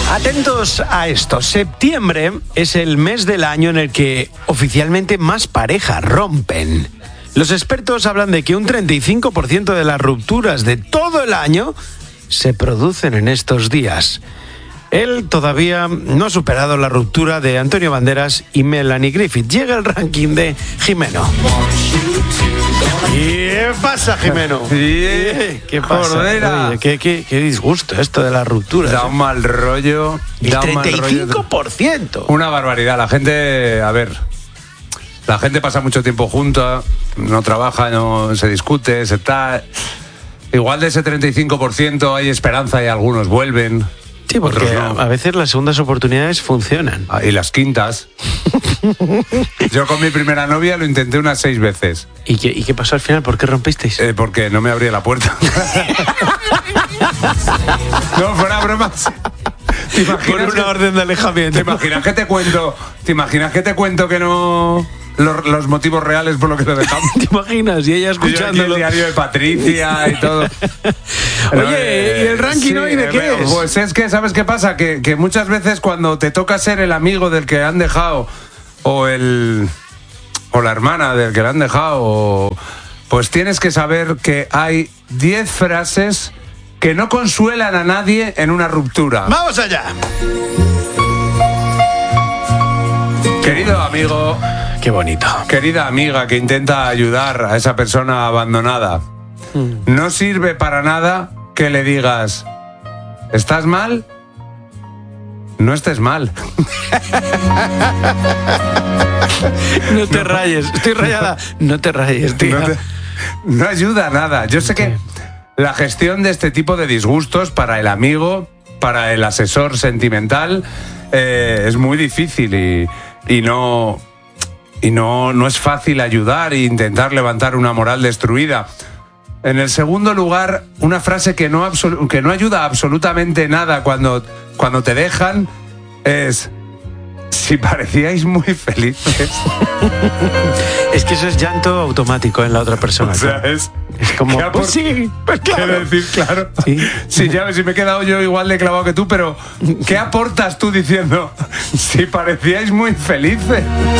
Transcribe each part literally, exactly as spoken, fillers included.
Atentos a esto. Septiembre es el mes del año en el que oficialmente más parejas rompen. Los expertos hablan de que un treinta y cinco por ciento de las rupturas de todo el año se producen en estos días. Él todavía no ha superado la ruptura de Antonio Banderas y Melanie Griffith. Llega el ranking de Jimeno. ¿Qué pasa, Jimeno? Sí, ¿Qué pasa? Oye, ¿qué, qué, qué disgusto esto de las rupturas. Da un mal rollo. El da un mal treinta y cinco por ciento. rollo. Una barbaridad. La gente, a ver, la gente pasa mucho tiempo junta, no trabaja, no se discute, se está... Igual de ese treinta y cinco por ciento hay esperanza y algunos vuelven. Sí, porque no. a veces las segundas oportunidades funcionan. Ah, y las quintas. Yo con mi primera novia lo intenté unas seis veces. ¿Y qué, y qué pasó al final? ¿Por qué rompisteis? Eh, porque no me abría la puerta. No, fuera bromas. ¿Te imaginas Por una que, orden de alejamiento. ¿Te imaginas que te cuento? ¿Te imaginas que te cuento que no... Los, los motivos reales por lo que lo dejamos? ¿Te imaginas? Y ella escuchándolo. Y el diario de Patricia y todo. Oye, ¿y el ranking sí, hoy de qué eh, es? Pues es que, ¿sabes qué pasa? Que, que muchas veces cuando te toca ser el amigo del que han dejado o el o la hermana del que le han dejado, o, pues tienes que saber que hay diez frases que no consuelan a nadie en una ruptura. ¡Vamos allá! Querido amigo... Qué bonito. Querida amiga que intenta ayudar a esa persona abandonada, mm. no sirve para nada que le digas, ¿estás mal? No estés mal. No te no. rayes, estoy rayada. No te rayes, tío. No, te, no ayuda a nada. Yo sé que la gestión de este tipo de disgustos para el amigo, para el asesor sentimental, eh, es muy difícil y, y no... Y no, no es fácil ayudar e intentar levantar una moral destruida. En el segundo lugar, una frase que no, absolu- que no ayuda absolutamente nada cuando, cuando te dejan es: si parecíais muy felices. Es que eso es llanto automático en la otra persona. O sea, es, es como, aport- pues sí, pues claro. Quiero decir, claro. Sí. Sí, ya ves, si me he quedado yo igual de clavado que tú, pero ¿qué aportas tú diciendo si parecíais muy felices?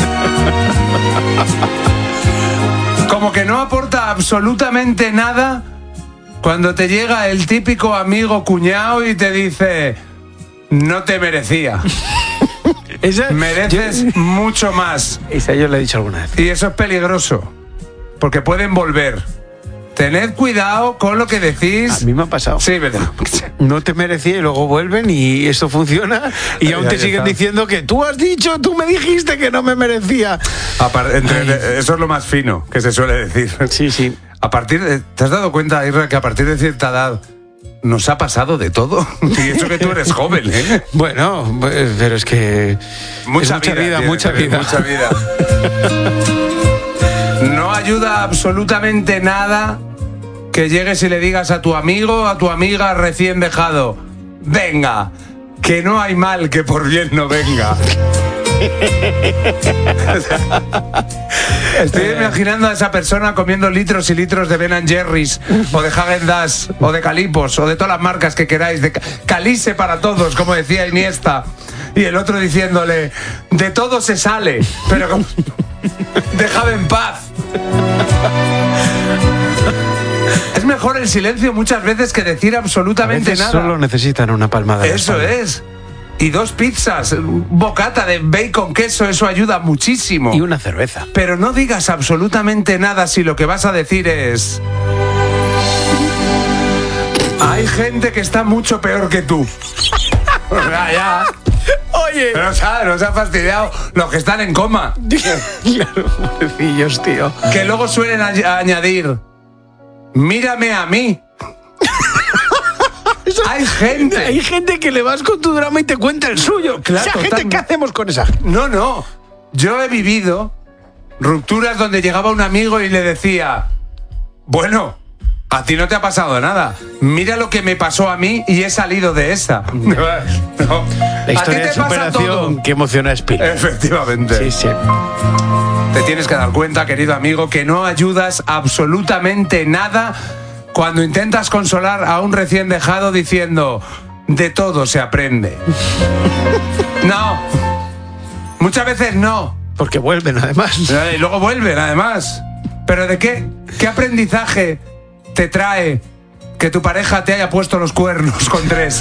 Como que no aporta absolutamente nada cuando te llega el típico amigo cuñado y te dice: no te merecía. Esa, mereces yo, mucho más. Esa yo le he dicho alguna vez. Y eso es peligroso, porque pueden volver. Tened cuidado con lo que decís. A mí me ha pasado. Sí, verdad. No te merecía y luego vuelven y esto funciona y aún te siguen diciendo que tú has dicho, tú me dijiste que no me merecía. Apar- entre, eso es lo más fino que se suele decir. Sí, sí. A partir de, ¿te has dado cuenta, Isra, que a partir de cierta edad nos ha pasado de todo? Y eso que tú eres joven, ¿eh? Bueno, pero es que... Mucha, es mucha vida, vida, tiene, mucha vida. Mucha vida. No ayuda absolutamente nada que llegues y le digas a tu amigo, a tu amiga recién dejado: venga, que no hay mal que por bien no venga. Estoy imaginando a esa persona comiendo litros y litros de Ben and Jerry's, o de Häagen-Dazs, o de Calipos, o de todas las marcas que queráis, de Calice para todos, como decía Iniesta, y el otro diciéndole: de todo se sale, pero como... déjame en paz. Es mejor el silencio muchas veces que decir absolutamente a veces nada. Solo necesitan una palmada. Eso es. Y dos pizzas, un bocata de bacon, queso, eso ayuda muchísimo. Y una cerveza. Pero no digas absolutamente nada si lo que vas a decir es: hay gente que está mucho peor que tú. Ya, ya. Oye. Pero ¿sabes? Nos ha fastidiado los que están en coma. Claro, pobrecillos, tío. Que luego suelen a- a añadir: mírame a mí. Hay gente. Hay gente que le vas con tu drama y te cuenta el suyo. Claro, esa gente, ¿qué hacemos con esa gente? No, no. Yo he vivido rupturas donde llegaba un amigo y le decía: bueno, a ti no te ha pasado nada. Mira lo que me pasó a mí y he salido de esa. No. La historia de superación que emociona a Spirit. Efectivamente. Sí, sí. Te tienes que dar cuenta, querido amigo, que no ayudas absolutamente nada cuando intentas consolar a un recién dejado diciendo: de todo se aprende. No. Muchas veces no. Porque vuelven, además. Y luego vuelven, además. ¿Pero de qué? ¿Qué aprendizaje te trae que tu pareja te haya puesto los cuernos con tres?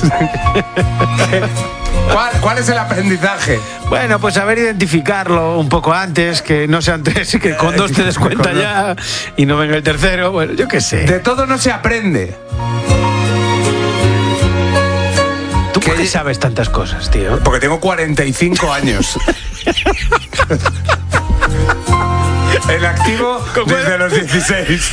¿Cuál, ¿Cuál es el aprendizaje? Bueno, pues saber identificarlo un poco antes, que no sean tres y que con dos te des cuenta ya y no venga el tercero. Bueno, yo qué sé. De todo no se aprende. ¿Tú por qué sabes tantas cosas, tío? Porque tengo cuarenta y cinco años. En activo desde los dieciséis.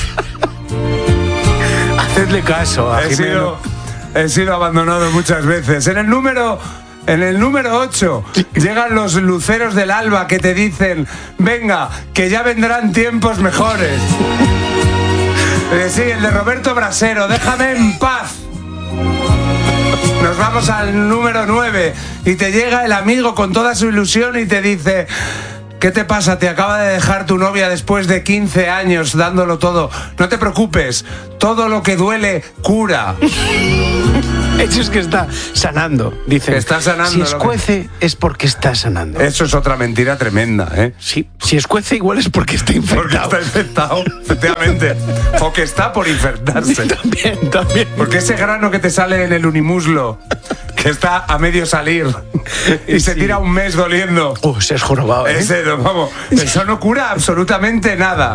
Hacedle caso a he Jimeno. sido, he sido abandonado muchas veces. En el número... En el número ocho llegan los luceros del alba que te dicen: venga, que ya vendrán tiempos mejores. Eh, sí, el de Roberto Brasero, déjame en paz. Nos vamos al número nueve y te llega el amigo con toda su ilusión y te dice: ¿qué te pasa? Te acaba de dejar tu novia después de quince años dándolo todo. No te preocupes, todo lo que duele cura. Eso es que está sanando, dicen. Está sanando. Si escuece que... es porque está sanando. Eso es otra mentira tremenda, ¿eh? Sí, si escuece igual es porque está infectado. Porque está infectado, efectivamente. O que está por infectarse. Sí, también, también. Porque ese grano que te sale en el unimuslo, que está a medio salir y sí. se tira un mes doliendo. Uh, se es jorobado, ¿eh? Ese, vamos, eso no cura absolutamente nada.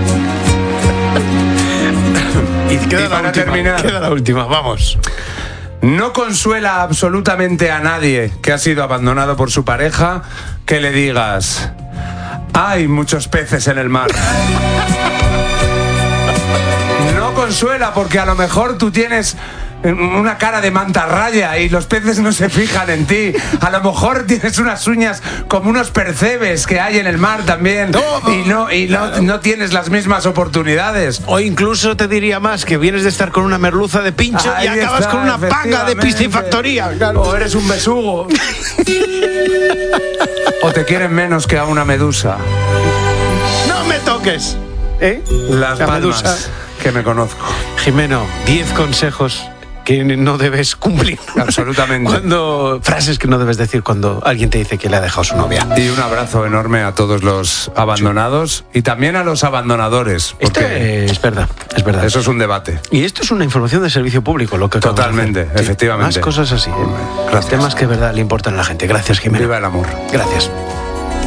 Y queda, y la para última, terminar, queda la última, vamos. No consuela absolutamente a nadie que ha sido abandonado por su pareja que le digas: hay muchos peces en el mar. No consuela porque a lo mejor tú tienes una cara de mantarraya y los peces no se fijan en ti. A lo mejor tienes unas uñas como unos percebes que hay en el mar también. Todo. Y no, y no, no tienes las mismas oportunidades. O incluso te diría más, que vienes de estar con una merluza de pincho Ahí y acabas está, con una panga de piscifactoría. Claro. O eres un besugo. O te quieren menos que a una medusa. ¡No me toques! ¿Eh? Las La palmas medusa. Que me conozco. Jimeno, diez consejos que no debes cumplir. Absolutamente. Cuando frases que no debes decir cuando alguien te dice que le ha dejado su novia. Y un abrazo enorme a todos los abandonados y también a los abandonadores. Porque es verdad, es verdad. Eso es un debate. Y esto es una información de servicio público, lo que totalmente, sí, efectivamente. Más cosas así. Gracias. Temas que de verdad le importan a la gente. Gracias, Jimeno. Viva el amor. Gracias.